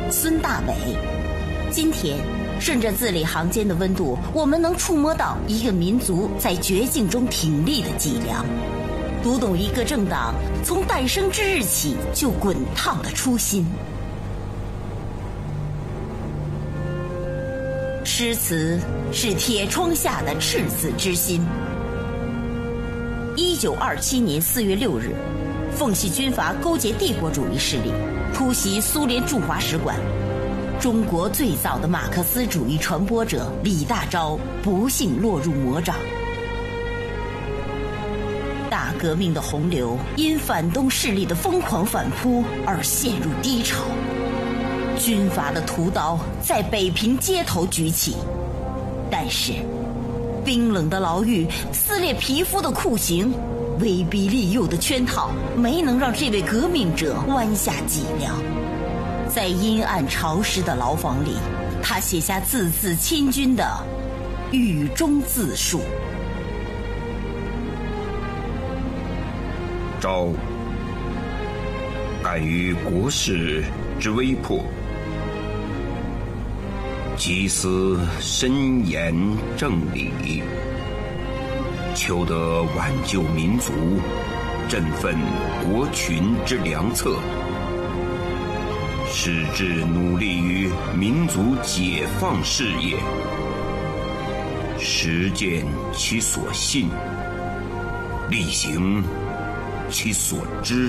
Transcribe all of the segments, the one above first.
孙大伟。今天顺着字里行间的温度，我们能触摸到一个民族在绝境中挺立的脊梁，读懂一个政党从诞生之日起就滚烫的初心。诗词是铁窗下的赤子之心。1927年4月6日，奉系军阀勾结帝国主义势力，突袭苏联驻华使馆。中国最早的马克思主义传播者李大钊不幸落入魔掌。大革命的洪流因反动势力的疯狂反扑而陷入低潮。军阀的屠刀在北平街头举起，但是冰冷的牢狱、撕裂皮肤的酷刑、威逼利诱的圈套，没能让这位革命者弯下脊梁。在阴暗潮湿的牢房里，他写下字字千钧的狱中自述。 昭敢于国事之危迫，集思深严正理，求得挽救民族、振奋国群之良策，矢志努力于民族解放事业，实践其所信，力行其所知。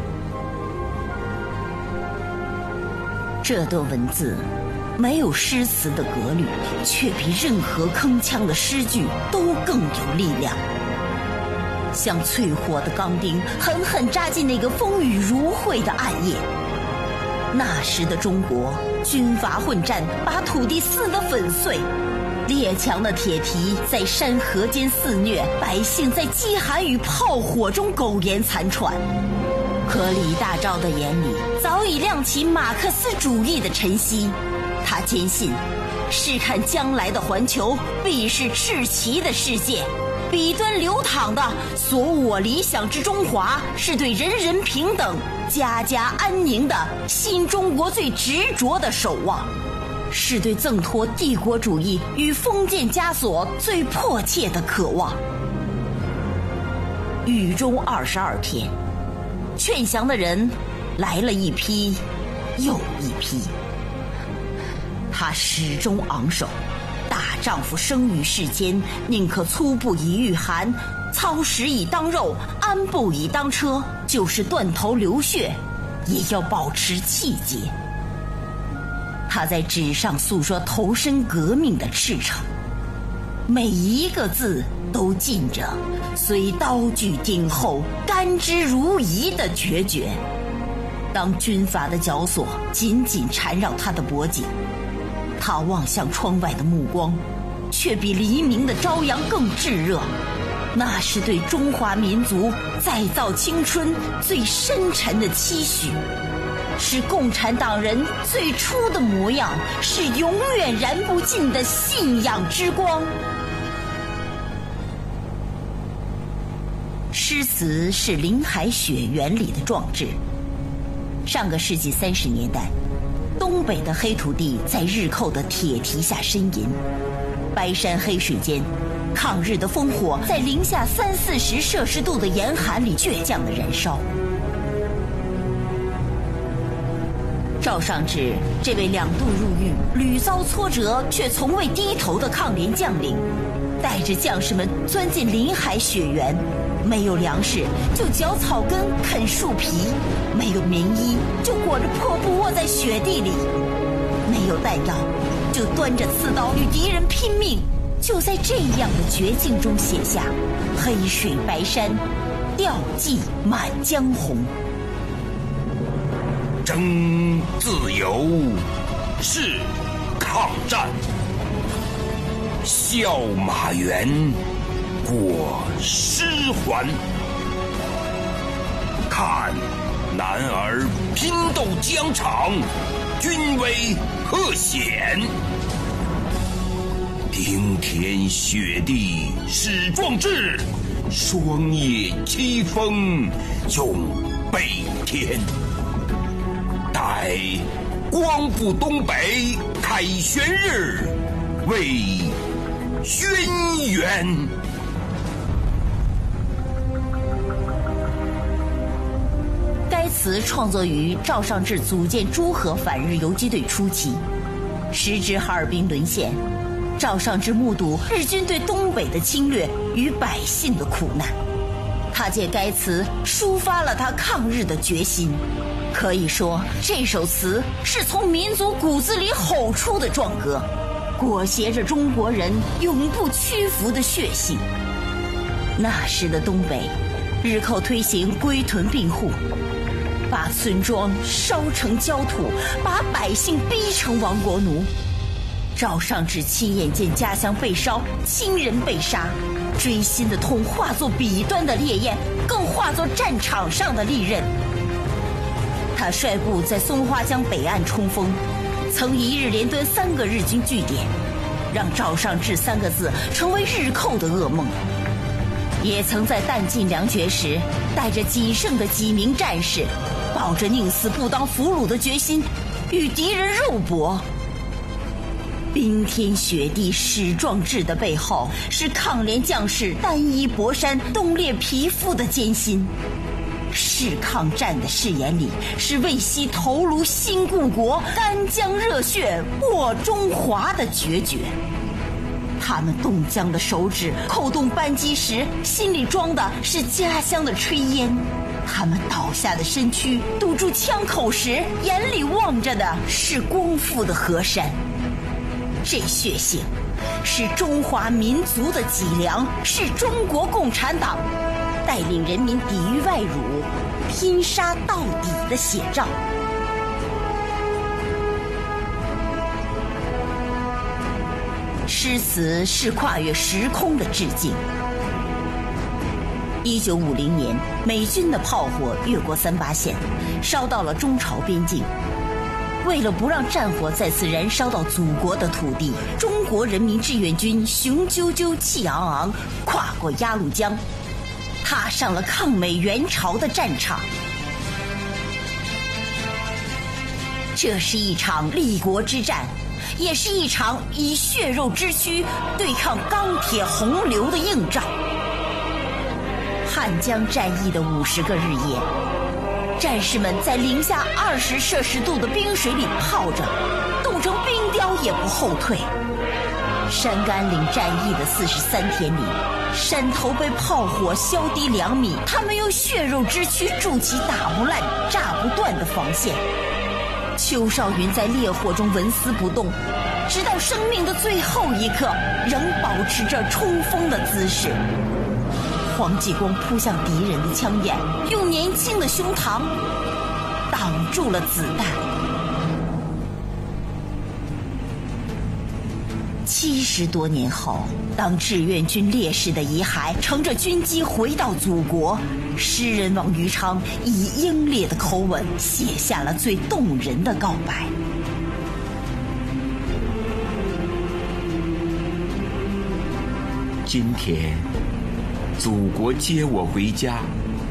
这段文字没有诗词的格律，却比任何铿锵的诗句都更有力量，像淬火的钢钉，狠狠扎进那个风雨如晦的暗夜。那时的中国，军阀混战，把土地撕得粉碎，列强的铁蹄在山河间肆虐，百姓在饥寒与炮火中苟延残喘。可李大钊的眼里早已亮起马克思主义的晨曦，他坚信，试看将来的环球必是赤旗的世界，彼端流淌的所我理想之中华，是对人人平等、家家安宁的新中国最执着的守望，是对挣脱帝国主义与封建枷锁最迫切的渴望。狱中22天，劝降的人来了一批又一批，他始终昂首，大丈夫生于世间，宁可粗布以御寒，操食以当肉，安步以当车，就是断头流血也要保持气节。他在纸上诉说投身革命的赤诚，每一个字都浸着虽刀具鼎厚，甘之如饴的决绝。当军阀的绞索紧紧缠绕他的脖颈，他望向窗外的目光却比黎明的朝阳更炙热，那是对中华民族再造青春最深沉的期许，是共产党人最初的模样，是永远燃不尽的信仰之光。诗词是林海雪原里的壮志。上个世纪30年代，东北的黑土地在日寇的铁蹄下呻吟，白山黑水间，抗日的烽火在零下30-40摄氏度的严寒里倔强地燃烧。赵尚志这位2度入狱、屡遭挫折却从未低头的抗联将领，带着将士们钻进林海雪原，没有粮食就嚼草根啃树皮，没有棉衣就裹着破布卧在雪地里，没有弹药就端着刺刀与敌人拼命。就在这样的绝境中写下黑水白山，吊骑满江红。 争自由，是抗战，笑马原，过师环。看男儿拼斗疆场，军威赫显。冰天雪地始壮志，霜叶凄风永悲天。待光复东北凯旋日为轩辕。 该词创作于赵尚志组建诸河反日游击队初期，时值哈尔滨沦陷，赵尚志目睹日军对东北的侵略与百姓的苦难，他借该词抒发了他抗日的决心。可以说，这首词是从民族骨子里吼出的壮歌，裹挟着中国人永不屈服的血性。那时的东北，日寇推行归屯并户，把村庄烧成焦土，把百姓逼成亡国奴。赵尚志亲眼见家乡被烧，亲人被杀，锥心的痛化作笔端的烈焰，更化作战场上的利刃。他率部在松花江北岸冲锋，曾一日连蹲3个日军据点，让赵尚志3个字成为日寇的噩梦。也曾在弹尽粮绝时，带着仅剩的几名战士，抱着宁死不当俘虏的决心，与敌人肉搏。冰天雪地始壮志的背后，是抗联将士单衣薄衫冻裂皮肤的艰辛。是抗战的誓言里，是为惜头颅新故国，干将热血过中华的决绝。他们冻僵的手指扣动扳机时，心里装的是家乡的炊烟；他们倒下的身躯堵住枪口时，眼里望着的是光复的河山。这血性是中华民族的脊梁，是中国共产党带领人民抵御外辱、拼杀到底的写照。诗词是跨越时空的致敬。1950年，美军的炮火越过3八线，烧到了中朝边境。为了不让战火再次燃烧到祖国的土地，中国人民志愿军雄赳赳气昂昂，跨过鸭绿江，踏上了抗美援朝的战场。这是一场立国之战，也是一场以血肉之躯对抗钢铁洪流的硬仗。汉江战役的50个日夜，战士们在零下20摄氏度的冰水里泡着，冻成冰雕也不后退。山甘岭战役的43天里，山头被炮火削低2米，他们用血肉之躯筑起打不烂、炸不断的防线。邱少云在烈火中纹丝不动，直到生命的最后一刻，仍保持着冲锋的姿势。黄继光扑向敌人的枪眼，用年轻的胸膛挡住了子弹。70多年后，当志愿军烈士的遗骸乘着军机回到祖国，诗人王余昌以英烈的口吻写下了最动人的告白。 今天祖国接我回家，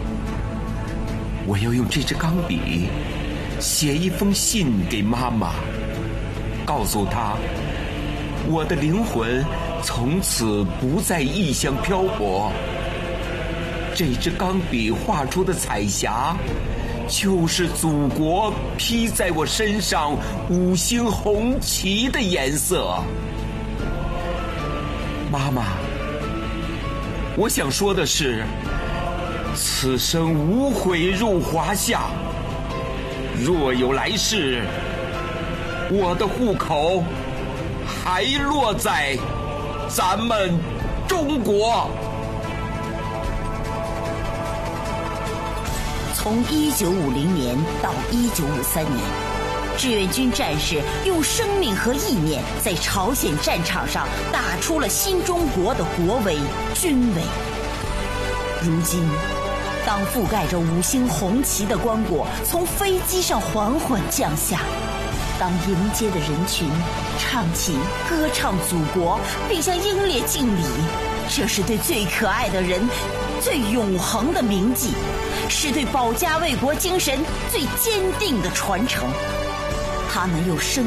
我要用这支钢笔写一封信给妈妈，告诉她我的灵魂从此不在异乡漂泊。这支钢笔画出的彩霞，就是祖国披在我身上5星红旗的颜色。妈妈，我想说的是，此生无悔入华夏，若有来世，我的户口还落在咱们中国。 从1950年到1953年，志愿军战士用生命和意念在朝鲜战场上打出了新中国的国威、军威。如今，当覆盖着5星红旗的光果从飞机上缓缓降下，当迎接的人群唱起歌唱祖国，并向英烈敬礼，这是对最可爱的人最永恒的铭记，是对保家卫国精神最坚定的传承。 他们又生